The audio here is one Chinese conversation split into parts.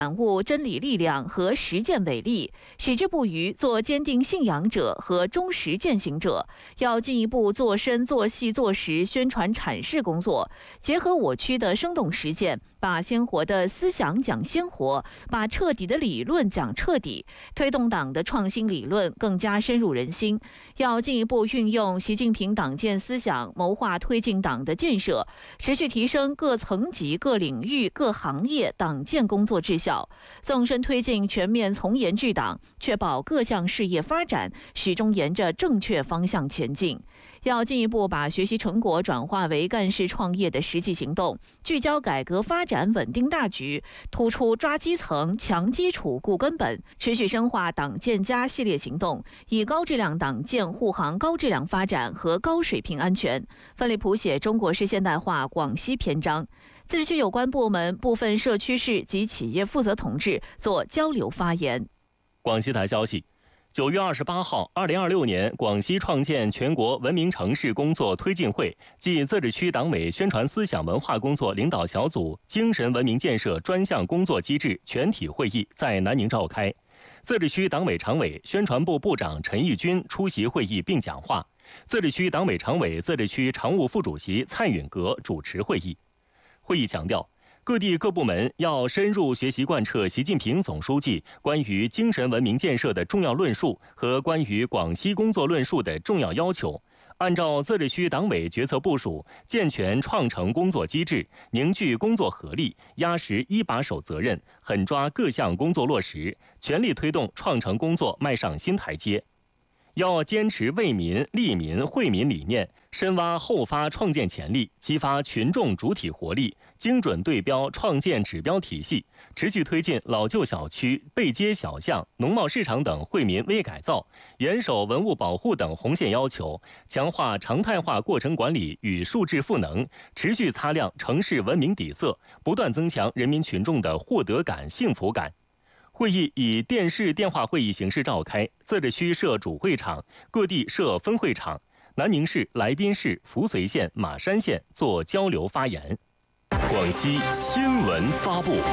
感悟真理力量和实践伟力，矢志不渝做坚定信仰者和忠实践行者。要进一步做深、做细、做实宣传阐释工作，结合我区的生动实践，把鲜活的思想讲鲜活，把彻底的理论讲彻底，推动党的创新理论更加深入人心。要进一步运用习近平党建思想，谋划推进党的建设，持续提升各层级、各领域、各行业党建工作质效，纵深推进全面从严治党，确保各项事业发展始终沿着正确方向前进。要进一步把学习成果转化为干事创业的实际行动，聚焦改革发展稳定大局，突出抓基层、强基础、固根本，持续深化党建家系列行动，以高质量党建护航高质量发展和高水平安全，奋力谱写中国式现代化广西篇章。自治区有关部门、部分社区市及企业负责同志做交流发言。 广西台消息，9月28号，2026年广西创建全国文明城市工作推进会暨自治区党委宣传思想文化工作领导小组精神文明建设专项工作机制全体会议在南宁召开。自治区党委常委、宣传部部长陈义军出席会议并讲话，自治区党委常委、自治区常务副主席蔡允格主持会议。会议强调，各地各部门要深入学习贯彻习近平总书记关于精神文明建设的重要论述和关于广西工作论述的重要要求，按照自治区党委决策部署，健全创城工作机制，凝聚工作合力，压实一把手责任，狠抓各项工作落实，全力推动创城工作迈上新台阶。要坚持为民、利民、惠民理念，深挖后发创建潜力，激发群众主体活力，精准对标创建指标体系，持续推进老旧小区、背街小巷、农贸市场等惠民微改造，严守文物保护等红线要求，强化常态化过程管理与数字赋能，持续擦亮城市文明底色，不断增强人民群众的获得感、幸福感。会议以电视电话会议形式召开，自治区设主会场，各地设分会场。南宁市、来宾市、扶绥县、马山县做交流发言。广西新闻发布。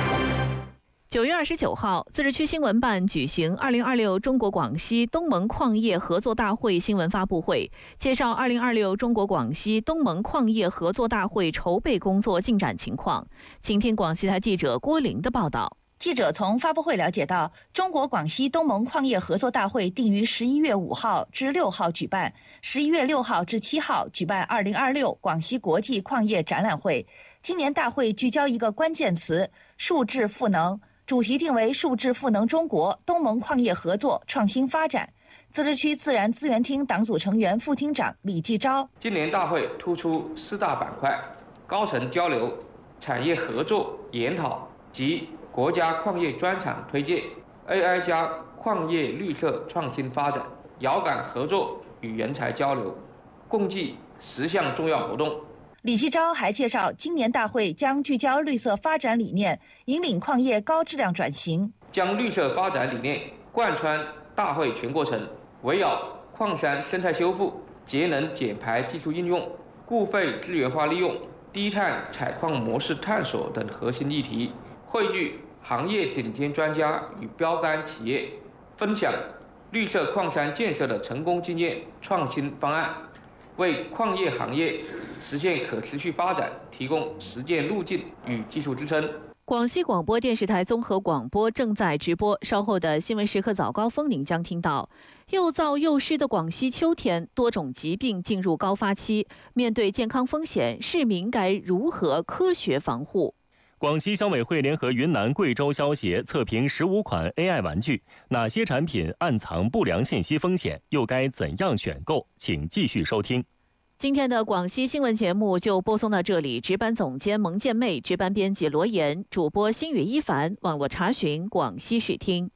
9月29号，自治区新闻办举行2026中国广西东盟矿业合作大会新闻发布会，介绍2026中国广西东盟矿业合作大会筹备工作进展情况。请听广西台记者郭玲的报道。 记者从发布会了解到，中国广西东盟矿业合作大会定于11月5号至6号举办，11月6号至7号举办2026广西国际矿业展览会。今年大会聚焦一个关键词：数字赋能，主题定为数字赋能中国东盟矿业合作创新发展。自治区自然资源厅党组成员、副厅长李继钊： 今年大会突出4大板块：高层交流、产业合作研讨及国家矿业专场推介、AI 加矿业绿色创新发展、遥感合作与人才交流，共计10项重要活动。 李继钊还介绍，今年大会将聚焦绿色发展理念，引领矿业高质量转型， 将绿色发展理念贯穿大会全过程，围绕矿山生态修复、节能减排技术应用、固废资源化利用、低碳采矿模式探索等核心议题，汇聚行业顶尖专家与标杆企业，分享绿色矿山建设的成功经验、创新方案，为矿业行业实现可持续发展提供实践路径与技术支撑。 广西广播电视台综合广播正在直播，稍后的新闻时刻早高峰您将听到。又燥又湿的广西秋天，多种疾病进入高发期，面对健康风险，市民该如何科学防护？ 广西消委会联合云南、贵州消协测评15款 AI 玩具，哪些产品暗藏不良信息风险，又该怎样选购？请继续收听。 今天的广西新闻节目就播送到这里，值班总监蒙建妹，值班编辑罗岩，主播新宇一凡，网络查询广西视听。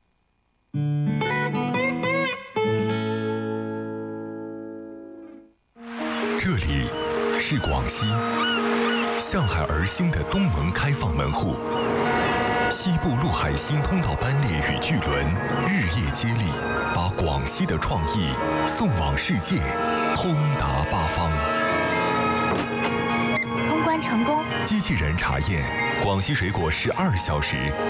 这里是广西向海而兴的东盟开放门户，西部陆海新通道班列与巨轮日夜接力，把广西的创意送往世界，通达八方。 通关成功。 机器人查验，广西水果12小时